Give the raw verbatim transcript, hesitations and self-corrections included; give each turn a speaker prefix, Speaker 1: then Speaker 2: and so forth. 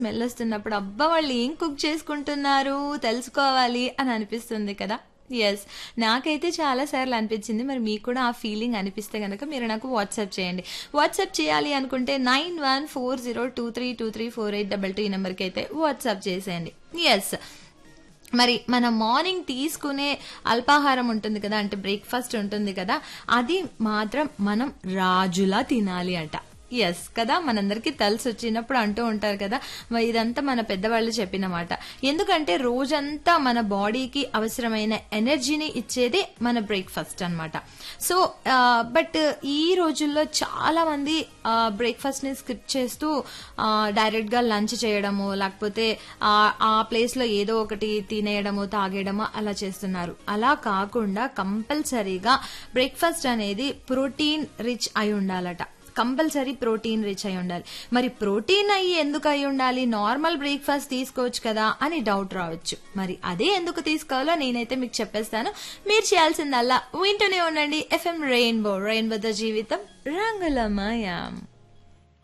Speaker 1: Smell వస్తున్నప్పుడు అబ్బా వాళ్ళు ఏం కుక్ చేసుకుంటున్నారు తెలుసుకోవాలి అని అనిపిస్తుంది కదా. ఎస్, నాకైతే చాలా సార్లు అనిపించింది. మరి మీకు కూడా ఆ ఫీలింగ్ అనిపిస్తే గనక మీరు నాకు వాట్సాప్ చేయండి. వాట్సాప్ చేయాలి అనుకుంటే nine one four zero two three two three four eight double two ఈ నెంబర్కి అయితే వాట్సాప్ చేసేయండి. ఎస్, మరి మన మార్నింగ్ తీసుకునే అల్పాహారం ఉంటుంది కదా, అంటే బ్రేక్ఫాస్ట్ ఉంటుంది కదా, అది మాత్రం మనం రాజులా తినాలి అంట. ఎస్ కదా, మనందరికీ తెలిసి వచ్చినప్పుడు అంటూ ఉంటారు కదా, మరి ఇదంతా మన పెద్దవాళ్ళు చెప్పిన మాట. ఎందుకంటే రోజంతా మన బాడీకి అవసరమైన ఎనర్జీని ఇచ్చేదే మన బ్రేక్ఫాస్ట్ అన్నమాట. సో బట్ ఈ రోజుల్లో చాలా మంది బ్రేక్ఫాస్ట్ ని స్కిప్ చేస్తూ డైరెక్ట్ గా లంచ్ చేయడము, లేకపోతే ఆ ప్లేస్ లో ఏదో ఒకటి తినేయడము, తాగేయడము అలా చేస్తున్నారు. అలా కాకుండా కంపల్సరీగా బ్రేక్ఫాస్ట్ అనేది ప్రోటీన్ రిచ్ అయి ఉండాలట. కంపల్సరీ ప్రోటీన్ రిచ్ అయి ఉండాలి. మరి ప్రోటీన్ అయ్యి ఎందుకు అయి ఉండాలి, నార్మల్ బ్రేక్ఫాస్ట్ తీసుకోవచ్చు కదా అని డౌట్ రావచ్చు. మరి అదే ఎందుకు తీసుకోవాలో నేనైతే మీకు చెప్పేస్తాను. మీరు చేయాల్సిందల్లా వింటూనే ఉండండి ఎఫ్ఎం రెయిన్బో, రెయిన్బో తో జీవితం రంగులమయం.